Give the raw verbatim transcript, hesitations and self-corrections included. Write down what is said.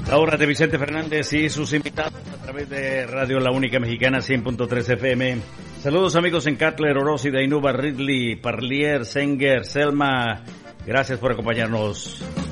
La hora de Vicente Fernández y sus invitados a través de Radio La Única Mexicana cien punto tres F M. Saludos amigos en Cutler, Orosi, Dainuba, Ridley, Parlier, Sanger, Selma. Gracias por acompañarnos.